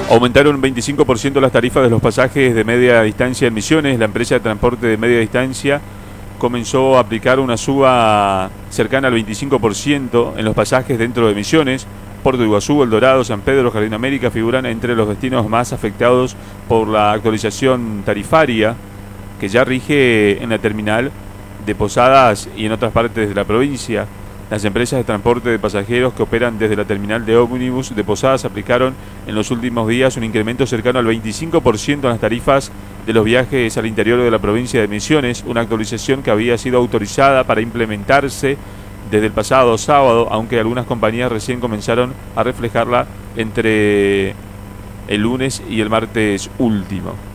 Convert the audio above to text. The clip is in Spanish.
Aumentaron un 25% las tarifas de los pasajes de media distancia en Misiones. La empresa de transporte de media distancia comenzó a aplicar una suba cercana al 25% en los pasajes dentro de Misiones. Puerto Iguazú, El Dorado, San Pedro, Jardín América figuran entre los destinos más afectados por la actualización tarifaria que ya rige en la terminal de Posadas y en otras partes de la provincia. Las empresas de transporte de pasajeros que operan desde la terminal de ómnibus de Posadas aplicaron en los últimos días un incremento cercano al 25% en las tarifas de los viajes al interior de la provincia de Misiones, una actualización que había sido autorizada para implementarse desde el pasado sábado, aunque algunas compañías recién comenzaron a reflejarla entre el lunes y el martes último.